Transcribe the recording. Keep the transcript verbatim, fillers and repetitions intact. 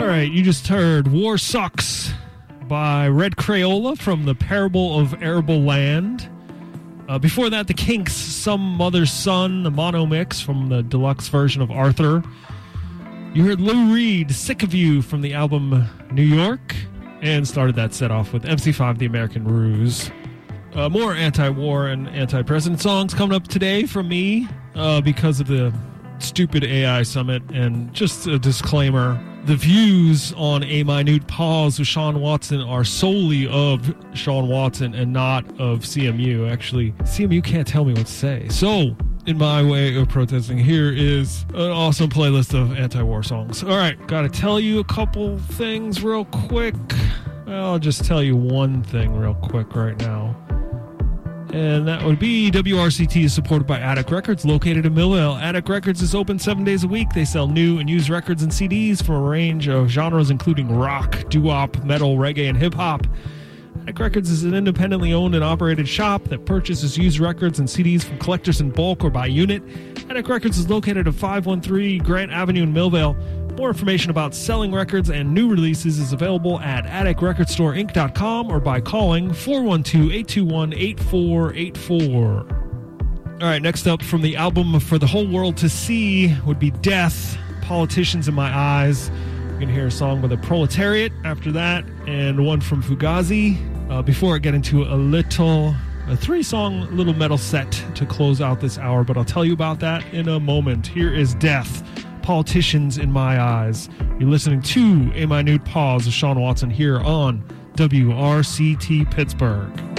All right, you just heard War Sucks by Red Crayola from the Parable of Arable Land. Uh, before that, The Kinks, Some Mother's Son, the mono mix from the deluxe version of Arthur. You heard Lou Reed, Sick of You from the album New York, and started that set off with M C five, The American Ruse. Uh, more anti-war and anti-president songs coming up today from me uh, because of the stupid A I summit. And just a disclaimer, the views on A Minute Pause with Sean Watson are solely of Sean Watson and not of C M U. Actually, C M U can't tell me what to say. So, in my way of protesting, here is an awesome playlist of anti-war songs. All right, got to tell you a couple things real quick. I'll just tell you one thing real quick right now. And that would be W R C T is supported by Attic Records, located in Millvale. Attic Records is open seven days a week. They sell new and used records and C Ds from a range of genres, including rock, doo-wop, metal, reggae, and hip-hop. Attic Records is an independently owned and operated shop that purchases used records and C Ds from collectors in bulk or by unit. Attic Records is located at five one three Grant Avenue in Millvale. More information about selling records and new releases is available at attic record store inc dot com or by calling four one two, eight two one, eight four eight four. All right, next up from the album For the Whole World to See would be Death, Politicians in My Eyes. You're going to hear a song by The Proletariat after that, and one from Fugazi. Uh, before I get into a little, a three-song little metal set to close out this hour, but I'll tell you about that in a moment. Here is Death, Politicians in My Eyes. You're listening to A Minute Pause with Sean Watson here on W R C T Pittsburgh.